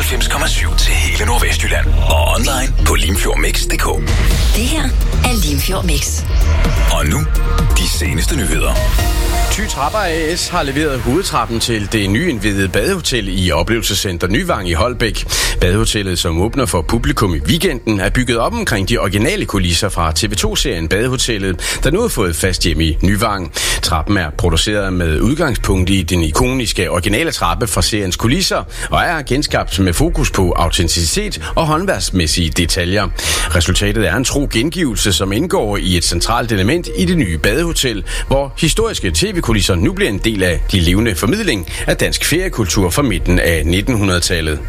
94,7 til hele Nordvestjylland. Og online på limfjordmix.dk. Det her er Limfjord Mix. Og nu, de seneste nyheder. Thy Trapper AS har leveret hovedtrappen til det nyindvidede badehotel i Oplevelsescenter Nyvang i Holbæk. Badehotellet, som åbner for publikum i weekenden, er bygget op omkring de originale kulisser fra TV2-serien Badehotellet, der nu har fået fast hjem i Nyvang. Trappen er produceret med udgangspunkt i den ikoniske originale trappe fra seriens kulisser og er genskabt med fokus på autenticitet og håndværksmæssige detaljer. Resultatet er en tro gengivelse, som indgår i et centralt element i det nye badehotel, hvor historiske tv-kulisser nu bliver en del af de levende formidling af dansk feriekultur fra midten af 1900-tallet.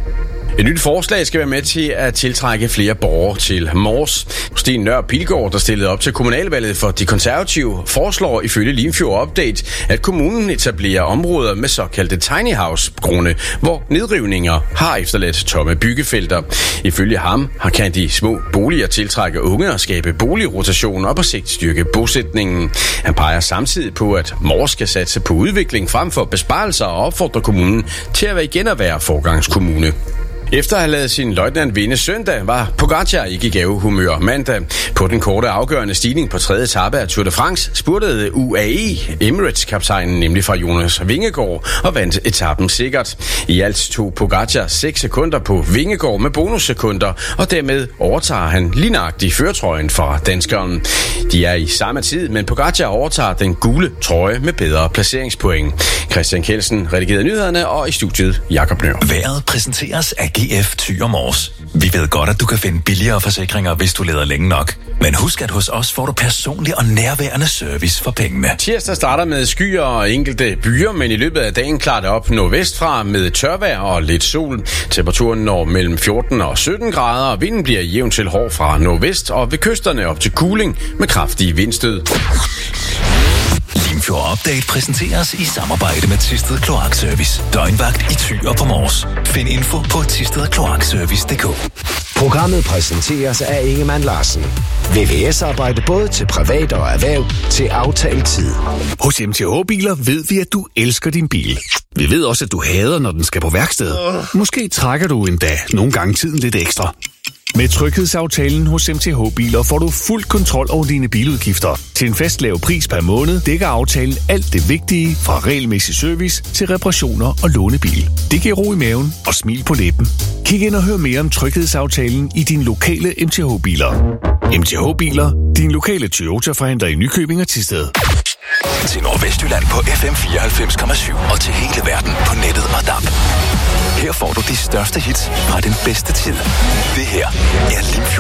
Et nyt forslag skal være med til at tiltrække flere borgere til Mors. Sten Nør Pilgaard, der stillede op til kommunalvalget for de konservative, foreslår ifølge Limfjord Update, at kommunen etablerer områder med såkaldte tiny house-grunde, hvor nedrivninger har efterladt tomme byggefelter. Ifølge ham kan de små boliger tiltrække unge og skabe boligrotation og på sigt styrke bosætningen. Han peger samtidig på, at Mors skal satse på udvikling frem for besparelser og opfordrer kommunen til at være forgangskommune. Efter at have lavet sin løjtnant vinde søndag, var Pogačar ikke i gavehumør mandag. På den korte afgørende stigning på 3. etape af Tour de France spurtede UAE Emirates-kaptajnen nemlig fra Jonas Vingegaard og vandt etappen sikkert. I alt tog Pogačar 6 sekunder på Vingegaard med bonussekunder, og dermed overtager han lignagtigt førertrøjen fra danskeren. De er i samme tid, men Pogačar overtager den gule trøje med bedre placeringspoint. Christian Kelsen redigerede nyhederne, og i studiet Jakob Nør. Vejret præsenteres af GF Thy og Mors. Vi ved godt, at du kan finde billigere forsikringer, hvis du leder længe nok. Men husk, at hos os får du personlig og nærværende service for pengene. Tirsdag starter med skyer og enkelte byer, men i løbet af dagen klarer det op nordvestfra med tørvejr og lidt sol. Temperaturen når mellem 14 og 17 grader, og vinden bliver jævn til hård fra nordvest og ved kysterne op til kuling med kraftige vindstød. Limfjord Update præsenteres i samarbejde med Thisted Kloakservice. Døgnvagt i Thy og på Mors. Find info på thistedkloakservice.dk. Programmet præsenteres af Ingemann Larsen. VVS-arbejde både til privat og erhverv til aftalt tid. Hos MTH-biler ved vi, at du elsker din bil. Vi ved også, at du hader, når den skal på værksted. Måske trækker du endda nogle gange tiden lidt ekstra. Med tryghedsaftalen hos MTH-biler får du fuld kontrol over dine biludgifter. Til en fast lav pris per måned dækker aftalen alt det vigtige fra regelmæssig service til reparationer og lånebil. Det giver ro i maven og smil på læben. Kig ind og hør mere om tryghedsaftalen i dine lokale MTH-biler. MTH-biler, din lokale Toyota-forhandler i Nykøbing og Thisted. Til Nordvestjylland på FM 94,7 og til hele verden på nettet og DAB. Her får du de største hits fra den bedste tid. Det her er Limfjord.